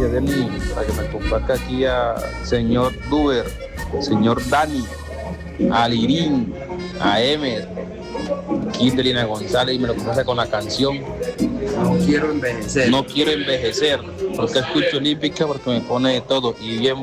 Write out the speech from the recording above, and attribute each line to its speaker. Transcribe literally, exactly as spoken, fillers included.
Speaker 1: Yadelin, para que me comparta aquí a señor Duber, señor Dani, a Lirín, a Emer, Kindelina González, y me lo comienza con la canción
Speaker 2: No quiero envejecer.
Speaker 1: No quiero envejecer, porque escucho Olímpica porque me pone de todo y bien